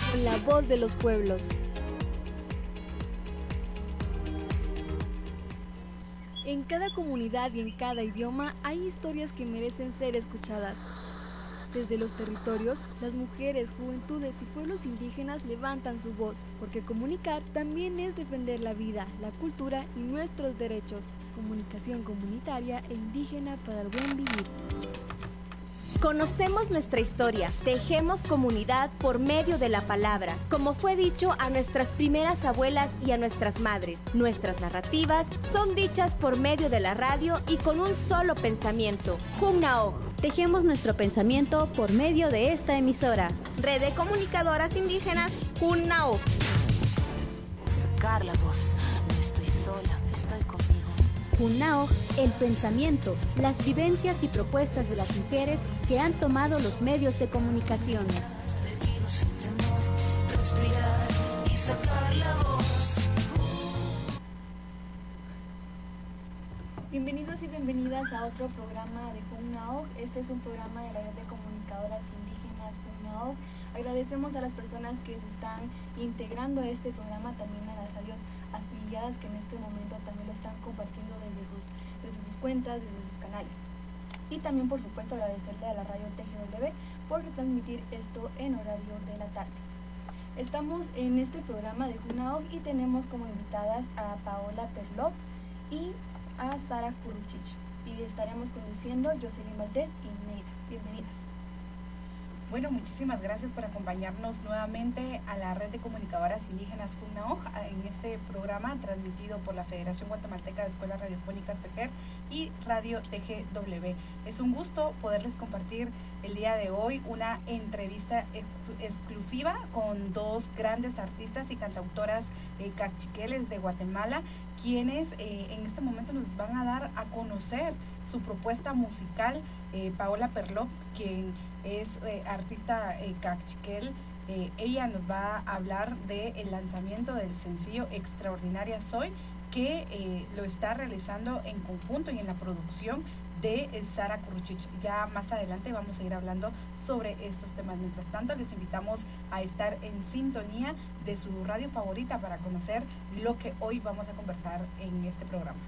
la voz de los pueblos. En cada comunidad y en cada idioma hay historias que merecen ser escuchadas. Desde los territorios, las mujeres, juventudes y pueblos indígenas levantan su voz, porque comunicar también es defender la vida, la cultura y nuestros derechos. Comunicación comunitaria e indígena para el buen vivir. Conocemos nuestra historia, tejemos comunidad por medio de la palabra, como fue dicho a nuestras primeras abuelas y a nuestras madres. Nuestras narrativas son dichas por medio de la radio y con un solo pensamiento, Junnaoj. Tejemos nuestro pensamiento por medio de esta emisora. Red de Comunicadoras Indígenas, Junnaoj. Sacar la voz, no estoy sola, estoy conmigo. Junnaoj, el pensamiento, las vivencias y propuestas de las mujeres que han tomado los medios de comunicación. Sin temor, respirar y sacar la voz. Bienvenidos y bienvenidas a otro programa de Junnaoj. Este es un programa de la Red de Comunicadoras Indígenas Junnaoj. Agradecemos a las personas que se están integrando a este programa, también a las radios afiliadas que en este momento también lo están compartiendo desde sus cuentas, desde sus canales. Y también, por supuesto, agradecerle a la radio TGW por retransmitir esto en horario de la tarde. Estamos en este programa de Junnaoj y tenemos como invitadas a Paola Perlop y a Sara Kuruchich. Y estaremos conduciendo Jocelyn Valdés y Neida. Bienvenidas. Bueno, muchísimas gracias por acompañarnos nuevamente a la Red de Comunicadoras Indígenas Junnaoj en este programa transmitido por la Federación Guatemalteca de Escuelas Radiofónicas FEGER y Radio TGW. Es un gusto poderles compartir el día de hoy una entrevista exclusiva con dos grandes artistas y cantautoras cachiqueles de Guatemala, quienes en este momento nos van a dar a conocer su propuesta musical. Paola Perlop, quien es artista cachiquel, ella nos va a hablar del lanzamiento del sencillo Extraordinaria Soy, que lo está realizando en conjunto y en la producción de Sara Kuruchich. Ya más adelante vamos a ir hablando sobre estos temas. Mientras tanto, les invitamos a estar en sintonía de su radio favorita para conocer lo que hoy vamos a conversar en este programa.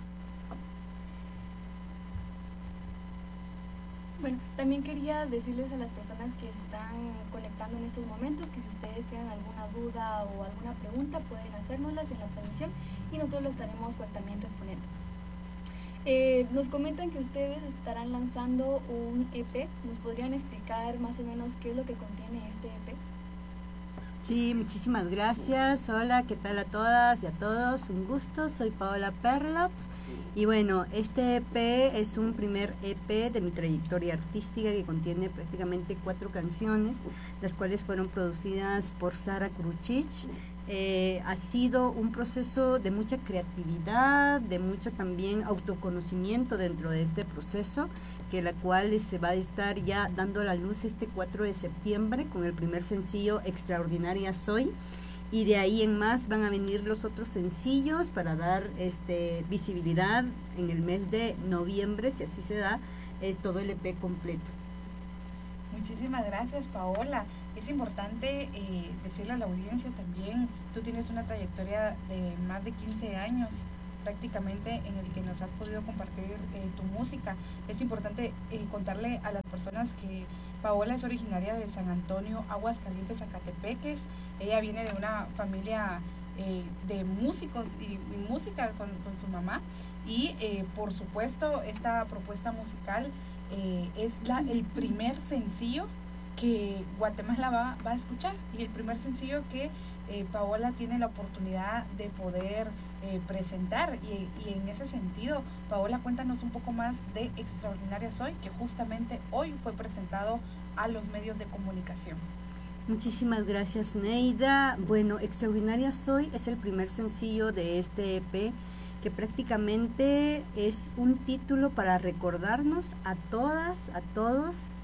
Bueno, también quería decirles a las personas que se están conectando en estos momentos que si ustedes tienen alguna duda o alguna pregunta pueden hacérnoslas en la transmisión y nosotros lo estaremos pues también respondiendo. Nos comentan que ustedes estarán lanzando un EP. ¿Nos podrían explicar más o menos qué es lo que contiene este EP? Sí, muchísimas gracias. Hola, ¿qué tal a todas y a todos? Un gusto, soy Paola Perlop. Y bueno, este EP es un primer EP de mi trayectoria artística que contiene prácticamente 4 canciones, las cuales fueron producidas por Sara Kuruchich. Ha sido un proceso de mucha creatividad, de mucho también autoconocimiento dentro de este proceso, que la cual se va a estar ya dando a la luz este 4 de septiembre con el primer sencillo Extraordinaria Soy. Y de ahí en más van a venir los otros sencillos para dar visibilidad en el mes de noviembre, si así se da, todo el EP completo. Muchísimas gracias, Paola. Es importante decirle a la audiencia también, tú tienes una trayectoria de más de 15 años prácticamente en el que nos has podido compartir tu música. Es importante contarle a las personas que Paola es originaria de San Antonio, Aguascalientes, Zacatepeques. Ella viene de una familia de músicos y música con su mamá y por supuesto esta propuesta musical es el primer sencillo que Guatemala va a escuchar y el primer sencillo que Paola tiene la oportunidad de poder presentar y en ese sentido, Paola, cuéntanos un poco más de Extraordinaria Soy, que justamente hoy fue presentado a los medios de comunicación. Muchísimas gracias, Neida. Bueno, Extraordinaria Soy es el primer sencillo de este EP, que prácticamente es un título para recordarnos a todas, a todos,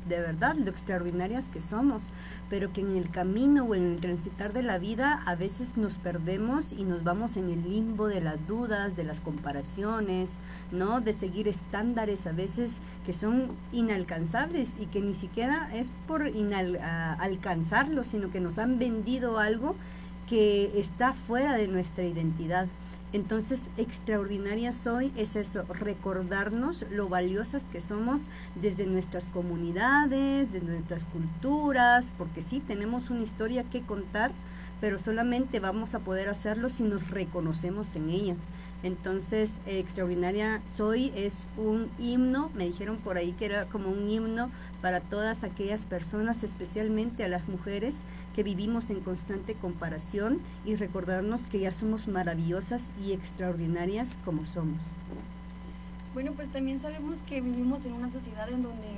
de verdad lo extraordinarias que somos, pero que en el camino o en el transitar de la vida a veces nos perdemos y nos vamos en el limbo de las dudas, de las comparaciones, ¿no? De seguir estándares a veces que son inalcanzables y que ni siquiera es por alcanzarlos, sino que nos han vendido algo que está fuera de nuestra identidad. Entonces, Extraordinaria Soy es eso, recordarnos lo valiosas que somos desde nuestras comunidades, de nuestras culturas, porque sí, tenemos una historia que contar, pero solamente vamos a poder hacerlo si nos reconocemos en ellas. Entonces, Extraordinaria Soy es un himno, me dijeron por ahí que era como un himno para todas aquellas personas, especialmente a las mujeres que vivimos en constante comparación, y recordarnos que ya somos maravillosas y extraordinarias como somos. Bueno, pues también sabemos que vivimos en una sociedad en donde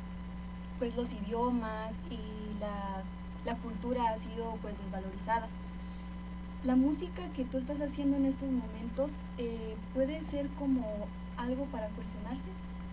pues los idiomas y la cultura ha sido pues desvalorizada. La música que tú estás haciendo en estos momentos puede ser como algo para cuestionarse.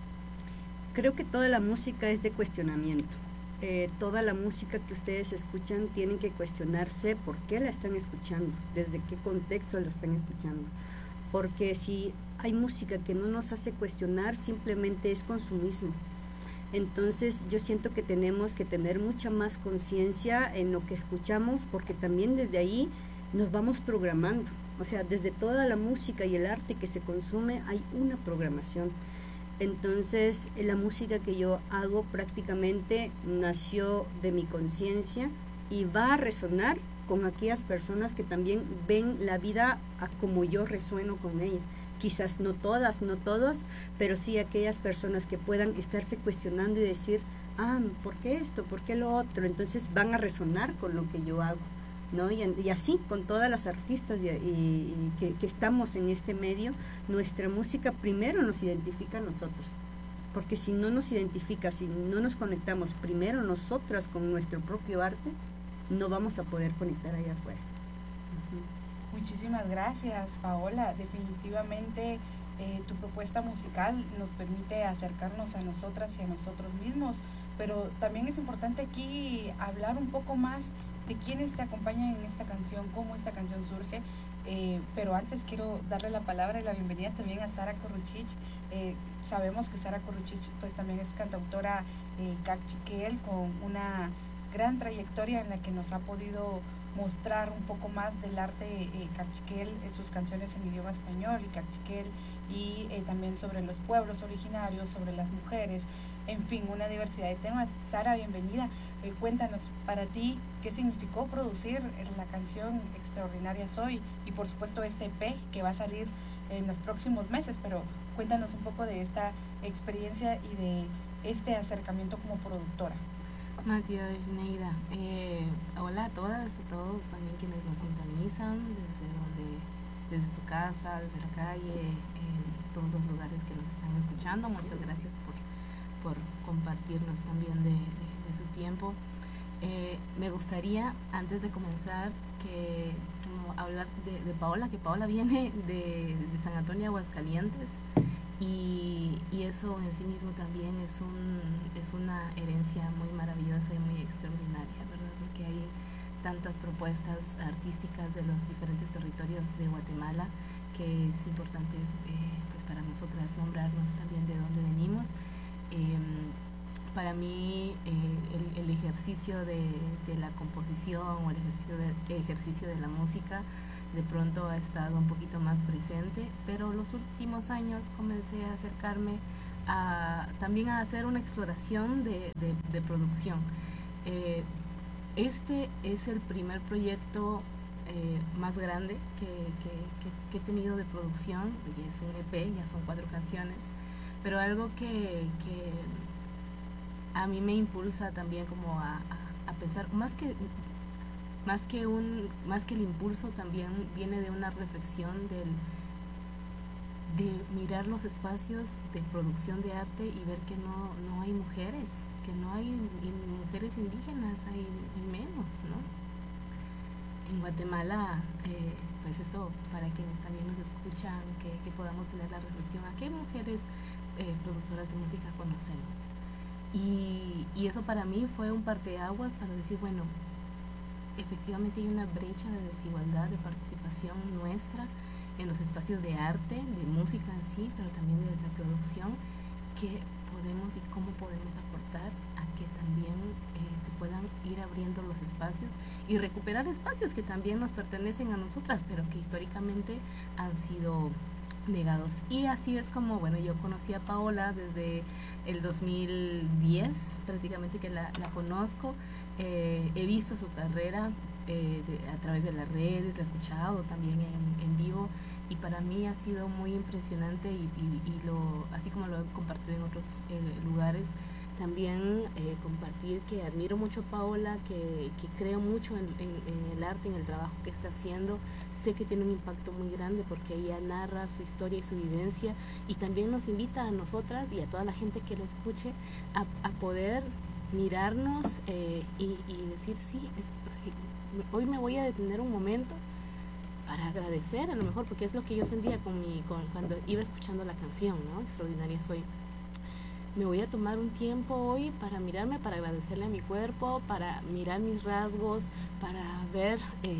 Creo que toda la música es de cuestionamiento. Toda la música que ustedes escuchan tienen que cuestionarse por qué la están escuchando, desde qué contexto la están escuchando. Porque si hay música que no nos hace cuestionar, simplemente es consumismo. Entonces yo siento que tenemos que tener mucha más conciencia en lo que escuchamos, porque también desde ahí nos vamos programando. O sea, desde toda la música y el arte que se consume hay una programación. Entonces la música que yo hago prácticamente nació de mi conciencia y va a resonar con aquellas personas que también ven la vida a como yo resueno con ella. Quizás no todas, no todos, pero sí aquellas personas que puedan estarse cuestionando y decir, ¿por qué esto? ¿Por qué lo otro? Entonces van a resonar con lo que yo hago, ¿no? Y así con todas las artistas que estamos en este medio, nuestra música primero nos identifica a nosotros, porque si no nos identifica, si no nos conectamos primero nosotras con nuestro propio arte, no vamos a poder conectar allá afuera. Muchísimas gracias, Paola. Definitivamente tu propuesta musical nos permite acercarnos a nosotras y a nosotros mismos, pero también es importante aquí hablar un poco más de quiénes te acompañan en esta canción, cómo esta canción surge, pero antes quiero darle la palabra y la bienvenida también a Sara Korruchich. Sabemos que Sara Korruchich pues también es cantautora cachiquel con una gran trayectoria en la que nos ha podido mostrar un poco más del arte cachiquel, sus canciones en idioma español y cachiquel, y también sobre los pueblos originarios, sobre las mujeres, en fin, una diversidad de temas. Sara, bienvenida. Cuéntanos para ti qué significó producir la canción Extraordinaria Soy y por supuesto este EP que va a salir en los próximos meses, pero cuéntanos un poco de esta experiencia y de este acercamiento como productora. Adiós, Neida. Hola a todas, a todos también quienes nos sintonizan desde su casa, desde la calle, en todos los lugares que nos están escuchando. Muchas gracias por compartirnos también de su tiempo. Me gustaría, antes de comenzar, hablar de Paola, que Paola viene desde San Antonio, Aguascalientes, y eso en sí mismo también es una herencia muy maravillosa y muy extraordinaria, ¿verdad? Porque hay tantas propuestas artísticas de los diferentes territorios de Guatemala que es importante pues para nosotras nombrarnos también de dónde venimos. Para mí el ejercicio de la composición o el ejercicio de la música de pronto ha estado un poquito más presente, pero los últimos años comencé a acercarme también a hacer una exploración de producción. Este es el primer proyecto más grande que he tenido de producción. Ya es un EP, ya son 4 canciones, pero algo que a mí me impulsa también como a pensar, más que el impulso, también viene de una reflexión de mirar los espacios de producción de arte y ver que no hay mujeres, que no hay mujeres indígenas, hay menos, ¿no? En Guatemala, pues esto para quienes también nos escuchan, que podamos tener la reflexión, ¿a qué mujeres productoras de música conocemos? Y eso para mí fue un parteaguas para decir, bueno, efectivamente hay una brecha de desigualdad de participación nuestra en los espacios de arte, de música en sí, pero también de la producción, que podemos y cómo podemos aportar a que también se puedan ir abriendo los espacios y recuperar espacios que también nos pertenecen a nosotras, pero que históricamente han sido negados. Y así es como, bueno, yo conocí a Paola desde el 2010, prácticamente que la conozco. He visto su carrera a través de las redes, la he escuchado también en vivo, y para mí ha sido muy impresionante y así como lo he compartido en otros lugares, también compartir que admiro mucho a Paola, que creo mucho en el arte, en el trabajo que está haciendo. Sé que tiene un impacto muy grande porque ella narra su historia y su vivencia, y también nos invita a nosotras y a toda la gente que la escuche a poder mirarnos y decir, sí, hoy me voy a detener un momento para agradecer, a lo mejor, porque es lo que yo sentía cuando iba escuchando la canción, ¿no? Extraordinaria Soy. Me voy a tomar un tiempo hoy para mirarme, para agradecerle a mi cuerpo, para mirar mis rasgos, para ver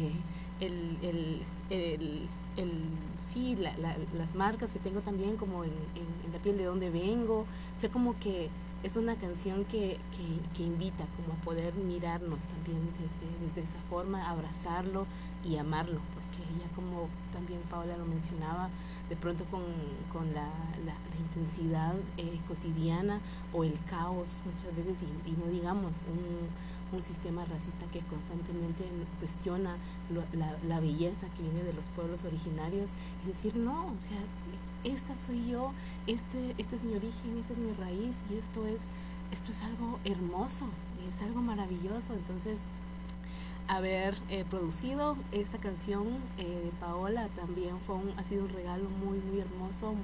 las marcas que tengo también como en la piel de donde vengo. O sea, como que es una canción que invita como a poder mirarnos también desde esa forma, abrazarlo y amarlo, porque ella, como también Paola lo mencionaba, de pronto con la intensidad cotidiana o el caos muchas veces, y no digamos un sistema racista que constantemente cuestiona la belleza que viene de los pueblos originarios, y decir, no, o sea, esta soy yo, este es mi origen, esta es mi raíz, y esto es algo hermoso, es algo maravilloso. Entonces, haber producido esta canción de Paola también ha sido un regalo muy, muy hermoso,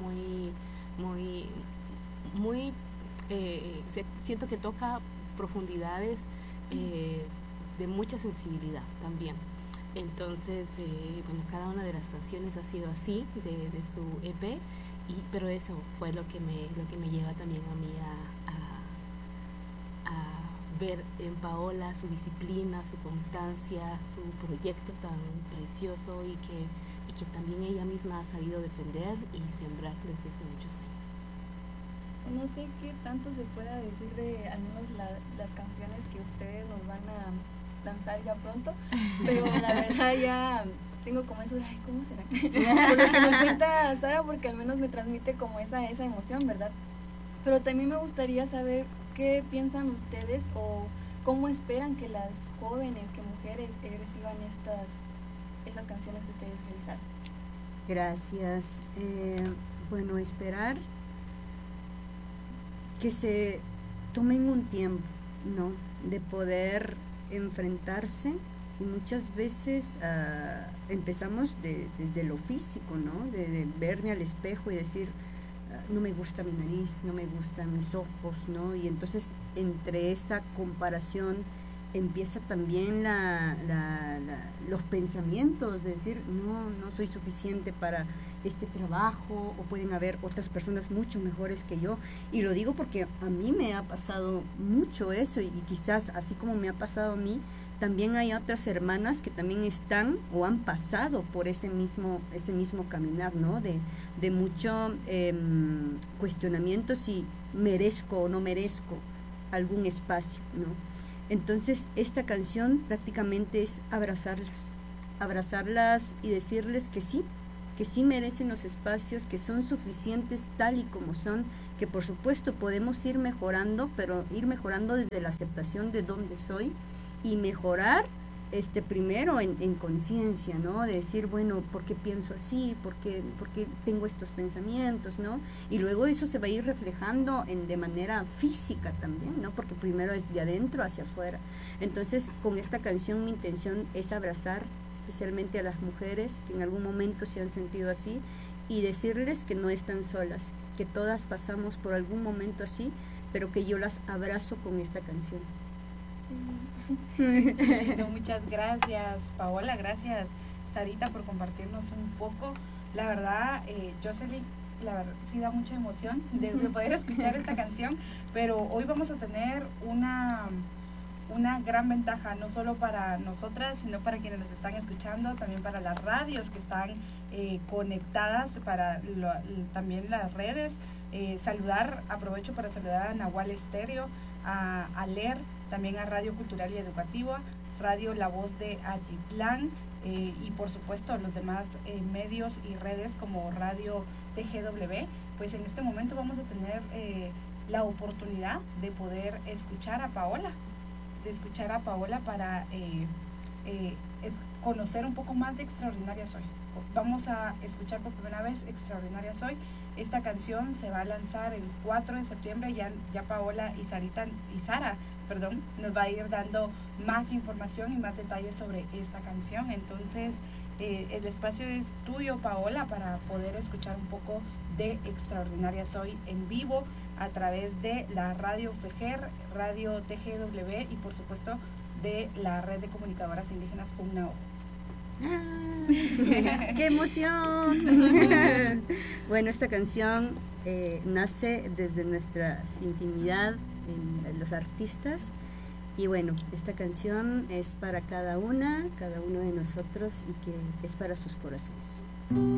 siento que toca profundidades de mucha sensibilidad también. Entonces, bueno, cada una de las canciones ha sido así, de su EP, pero eso fue lo que me lleva también a mí a ver en Paola su disciplina, su constancia, su proyecto tan precioso, y que también ella misma ha sabido defender y sembrar desde hace muchos años. No sé qué tanto se pueda decir de al menos las canciones que ustedes nos van a lanzar ya pronto, pero la verdad ya tengo como eso de, ay, ¿cómo será? Por lo que nos cuenta Sara, porque al menos me transmite como esa emoción, ¿verdad? Pero también me gustaría saber qué piensan ustedes o cómo esperan que las jóvenes, que mujeres reciban estas canciones que ustedes realizaron. Gracias. Bueno, esperar que se tomen un tiempo, ¿no?, de poder enfrentarse, y muchas veces empezamos desde lo físico, ¿no?, de verme al espejo y decir, no me gusta mi nariz, no me gustan mis ojos, ¿no? Y entonces entre esa comparación empieza también los pensamientos de decir, no soy suficiente para este trabajo, o pueden haber otras personas mucho mejores que yo. Y lo digo porque a mí me ha pasado mucho eso, y quizás así como me ha pasado a mí, también hay otras hermanas que también están o han pasado por ese mismo caminar, ¿no? De mucho cuestionamiento si merezco o no merezco algún espacio, ¿no? Entonces esta canción prácticamente es abrazarlas y decirles que sí merecen los espacios, que son suficientes tal y como son, que por supuesto podemos ir mejorando, pero ir mejorando desde la aceptación de dónde soy, y mejorar primero en conciencia, ¿no? De decir, bueno, ¿por qué pienso así? ¿Por qué tengo estos pensamientos, ¿no? Y luego eso se va a ir reflejando de manera física también, ¿no? Porque primero es de adentro hacia afuera. Entonces, con esta canción mi intención es abrazar especialmente a las mujeres que en algún momento se han sentido así, y decirles que no están solas, que todas pasamos por algún momento así, pero que yo las abrazo con esta canción. Muchas gracias, Paola, gracias, Sarita, por compartirnos un poco. La verdad, Jocelyn, la verdad sí da mucha emoción de poder escuchar esta canción, pero hoy vamos a tener una gran ventaja, no solo para nosotras, sino para quienes nos están escuchando, también para las radios que están conectadas, para también las redes. Aprovecho para saludar a Nahual Estéreo, a LER, también a Radio Cultural y Educativa, Radio La Voz de Atitlán, y por supuesto los demás medios y redes como Radio TGW. Pues en este momento vamos a tener la oportunidad de poder escuchar a Paola, para conocer un poco más de Extraordinaria Soy. Vamos a escuchar por primera vez Extraordinaria Soy. Esta canción se va a lanzar el 4 de septiembre, ya Paola y Sara nos va a ir dando más información y más detalles sobre esta canción. Entonces el espacio es tuyo, Paola, para poder escuchar un poco de Extraordinaria Soy en vivo a través de la Radio FEGER, Radio TGW y por supuesto de la Red de Comunicadoras Indígenas CUNAOJ. ¡Qué emoción! Bueno, esta canción nace desde nuestra intimidad en los artistas, y bueno, esta canción es para cada uno de nosotros y que es para sus corazones.